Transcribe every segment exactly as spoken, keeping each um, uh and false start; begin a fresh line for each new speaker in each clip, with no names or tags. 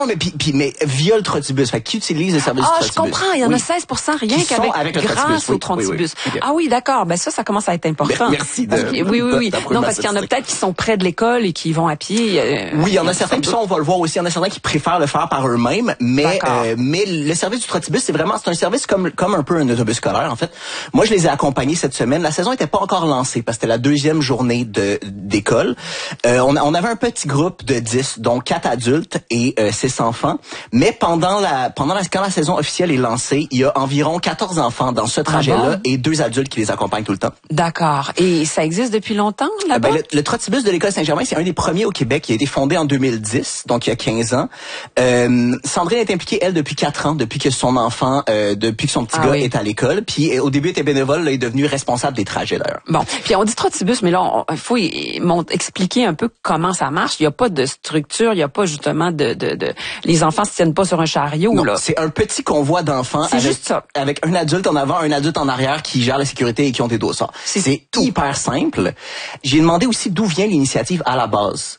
mais puis, puis mais via le trotibus, fait qui utilise le service
ah,
du trotibus.
Ah, je comprends, il y en
oui.
a seize pour cent rien
qui
qu'avec
avec le
grâce
trotibus.
au
Oui,
trotibus.
oui, oui.
Ah oui, d'accord, ben ça ça commence à être important.
Merci de,
parce que, oui oui oui. Non, parce qu'il y en a
statistique.
peut-être qui sont près de l'école et qui vont à pied. Euh,
oui, il y en a certains, puis ça on va le voir aussi, il y en a certains qui préfèrent le faire par eux-mêmes, mais euh, mais le service du trotibus, c'est vraiment c'est un service comme comme un peu un autobus scolaire en fait. Moi, je les ai accompagnés cette semaine. La saison était pas encore lancée parce que c'était la deuxième journée de d'école. Euh, on, on avait un petit groupe de dix, dont quatre adultes et euh, six enfants, mais pendant la pendant la quand la saison officielle est lancée, il y a environ quatorze enfants dans ce trajet-là ah bon? et deux adultes qui les accompagnent tout le temps.
D'accord. Et ça existe depuis longtemps là-bas?
Ben, le, le trotibus de l'école Saint-Germain, c'est un des premiers au Québec qui a été fondé en deux mille dix, donc il y a quinze ans. Euh, Sandrine est impliquée elle depuis quatre ans, depuis que son enfant, euh, depuis que son petit ah, gars oui. est à l'école. Puis au début, elle était bénévole, là, elle est devenue responsable des trajets d'ailleurs.
Bon, puis on dit trotibus, mais là, il faut expliquer un peu comment ça marche. Il y a pas de structure, il y a pas justement de, de, de les enfants se tiennent pas sur un chariot
non,
là.
C'est un petit convoi d'enfants
avec, juste ça.
avec un adulte en avant, un adulte en arrière qui gère la sécurité et qui ont des dossards. C'est hyper simple. J'ai demandé aussi d'où vient l'initiative à la base.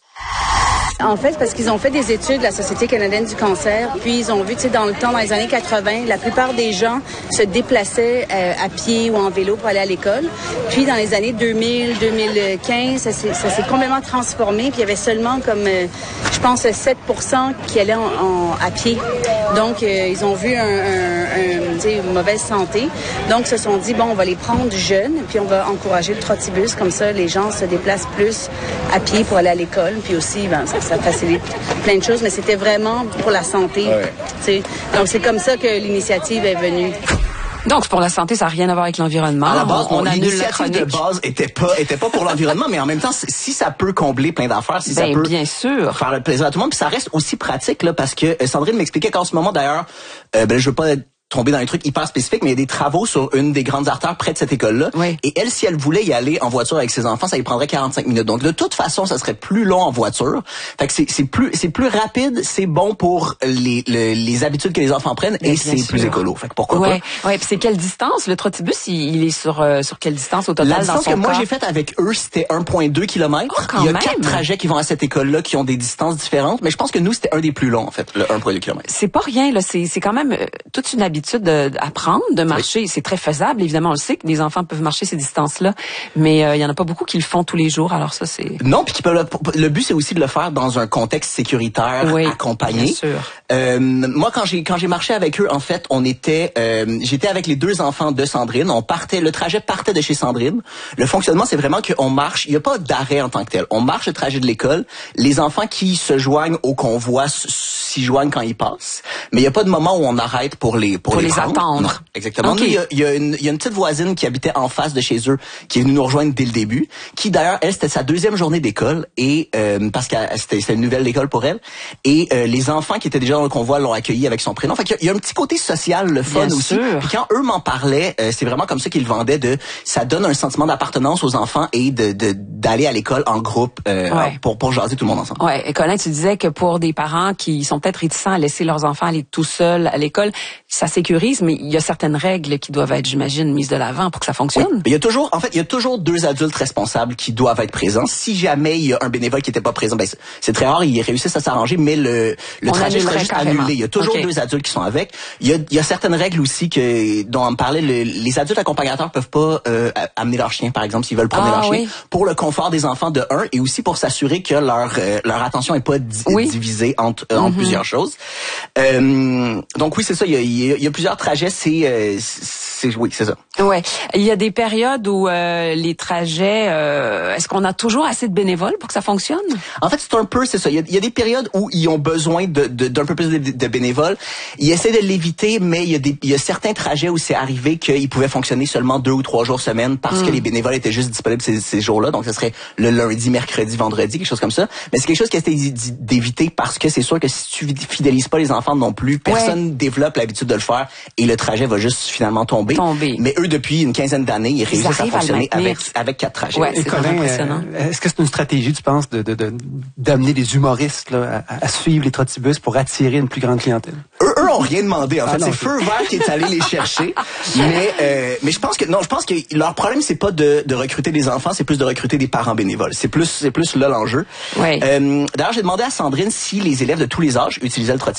En fait, parce qu'ils ont fait des études de la Société canadienne du cancer, puis ils ont vu, tu sais, dans le temps, dans les années quatre-vingt, la plupart des gens se déplaçaient euh, à pied ou en vélo pour aller à l'école. Puis dans les années deux mille, deux mille quinze, ça s'est, ça s'est complètement transformé, puis il y avait seulement comme, euh, je pense, sept pour cent qui allaient en, en, à pied. Donc, euh, ils ont vu un, un, un, tu sais, une mauvaise santé. Donc, ils se sont dit, bon, on va les prendre jeunes, puis on va encourager le trotibus. Comme ça, les gens se déplacent plus à pied pour aller à l'école. Puis aussi, ben, ça, ça facilite plein de choses, mais c'était vraiment pour la santé. Ouais. Tu sais. Donc, c'est comme ça que l'initiative est venue.
Donc, pour la santé, ça n'a rien à voir avec l'environnement.
À la base,
on, on annule la
chronique. De base était pas, était pas pour l'environnement, mais en même temps, si ça peut combler plein d'affaires, si
ben,
ça peut
bien sûr.
faire le plaisir à tout le monde, puis ça reste aussi pratique, là, parce que Sandrine m'expliquait qu'en ce moment, d'ailleurs, euh, ben, je veux pas être tomber dans un truc hyper spécifique, mais il y a des travaux sur une des grandes artères près de cette école-là.
Oui.
Et elle, si elle voulait y aller en voiture avec ses enfants, ça lui prendrait quarante-cinq minutes. Donc, de toute façon, ça serait plus long en voiture. Fait que c'est, c'est plus, c'est plus rapide, c'est bon pour les, les, les habitudes que les enfants prennent mais et c'est sûr. Plus écolo. Fait que pourquoi
ouais.
pas?
Ouais. Puis c'est quelle distance? Le trotibus, il, il est sur, euh, sur quelle distance au total?
La distance
dans son
que moi
corps?
j'ai faite avec eux, c'était un virgule deux kilomètres.
Oh, quand
il y a
même.
quatre trajets qui vont à cette école-là qui ont des distances différentes, mais je pense que nous, c'était un des plus longs, en fait, le un virgule deux kilomètres.
C'est pas rien, là. C'est, c'est quand même euh, toute une habitude de, à prendre, de marcher. Oui. C'est très faisable. Évidemment, on le sait que les enfants peuvent marcher ces distances-là, mais il euh, y en a pas beaucoup qui le font tous les jours. Alors ça, c'est...
Non, puis qui peuvent le, le but, c'est aussi de le faire dans un contexte sécuritaire,
oui,
accompagné.
Bien sûr.
Euh, moi, quand j'ai quand j'ai marché avec eux, en fait, on était, euh, j'étais avec les deux enfants de Sandrine. On partait, le trajet partait de chez Sandrine. Le fonctionnement, c'est vraiment qu'on marche. Il n'y a pas d'arrêt en tant que tel. On marche le trajet de l'école. Les enfants qui se joignent au convoi s'y joignent quand ils passent. Mais il n'y a pas de moment où on arrête pour les pour,
pour
les,
les attendre.
Non, exactement. Okay. Nous, il y a, il y a une il y a une petite voisine qui habitait en face de chez eux, qui est venue nous rejoindre dès le début. Qui d'ailleurs, elle, c'était sa deuxième journée d'école et euh, parce que c'était, c'était une nouvelle école pour elle. Et euh, les enfants qui étaient déjà dans le convoi l'ont accueilli avec son prénom. Fait qu'il y a, il y a un petit côté social, le fun
Bien
aussi.
Sûr.
Puis quand eux m'en parlaient, euh, c'est vraiment comme ça qu'ils le vendaient. De ça donne un sentiment d'appartenance aux enfants et de, de d'aller à l'école en groupe euh,
ouais.
pour pour jaser tout le monde ensemble.
Ouais. Et Colin, tu disais que pour des parents qui sont peut-être réticents à laisser leurs enfants aller tout seuls à l'école, ça sécurise, mais il y a certaines règles qui doivent être, j'imagine, mises de l'avant pour que ça fonctionne.
Oui. Il y a toujours, en fait, il y a toujours deux adultes responsables qui doivent être présents. Si jamais il y a un bénévole qui n'était pas présent, ben c'est, c'est très rare, ils réussissent à s'arranger, mais le le
on
trajet serait juste
carrément.
annulé. Il y a toujours okay. deux adultes qui sont avec. Il y a il y a certaines règles aussi que dont on me parlait. Le, les adultes accompagnateurs peuvent pas euh, amener leur chien, par exemple, s'ils veulent promener
ah,
leur
oui.
chien, pour le confort des enfants de un et aussi pour s'assurer que leur euh, leur attention est pas di-
oui.
divisée entre euh, entre mm-hmm. plusieurs choses. Euh, donc oui, c'est ça. Il y a, il y a, il y a plusieurs trajets. C'est, euh, c'est oui, c'est ça.
Ouais. Il y a des périodes où euh, les trajets, euh, est-ce qu'on a toujours assez de bénévoles pour que ça fonctionne?
En fait, c'est un peu, c'est ça. Il y a, il y a des périodes où ils ont besoin de, de, d'un peu plus de, de bénévoles. Ils essaient de l'éviter, mais il y a des, il y a certains trajets où c'est arrivé qu'ils pouvaient fonctionner seulement deux ou trois jours semaine parce mm. que les bénévoles étaient juste disponibles ces, ces jours-là. Donc, ce serait le lundi, mercredi, vendredi, quelque chose comme ça. Mais c'est quelque chose qui essaie d'éviter parce que c'est sûr que si tu fidélises pas les enfants non plus, personne ouais. développe l'habitude de le faire et le trajet va juste finalement tomber.
tomber.
Mais eux, depuis une quinzaine d'années, ils, ils réussissent à fonctionner à avec, avec quatre trajets.
Ouais, c'est
Colin,
impressionnant.
Euh, est-ce que c'est une stratégie, tu penses, de, de, de, d'amener des humoristes là, à, à suivre les trotibus pour attirer une plus grande clientèle?
Eux, eux ont rien demandé. En fait, ah non,
c'est
Feu Vert qui est allé les chercher. mais, euh, mais je pense que non, je pense que leur problème c'est pas de, de recruter des enfants, c'est plus de recruter des parents bénévoles. C'est plus, c'est plus là l'enjeu.
Ouais.
Euh, d'ailleurs, j'ai demandé à Sandrine si les élèves de tous les âges utilisaient le trotibus.